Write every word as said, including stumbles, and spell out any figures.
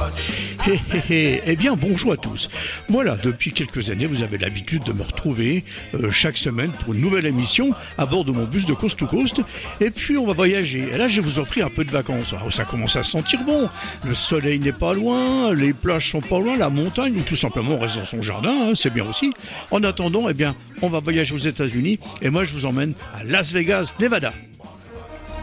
Hé hé hé, eh bien bonjour à tous. Voilà, depuis quelques années, vous avez l'habitude de me retrouver euh, chaque semaine pour une nouvelle émission à bord de mon bus de Coast to Coast. Et puis on va voyager. Et là, je vais vous offrir un peu de vacances. Alors, ça commence à sentir bon. Le soleil n'est pas loin, les plages sont pas loin, la montagne, ou tout simplement on reste dans son jardin, hein, c'est bien aussi. En attendant, eh bien, on va voyager aux États-Unis et moi je vous emmène à Las Vegas, Nevada.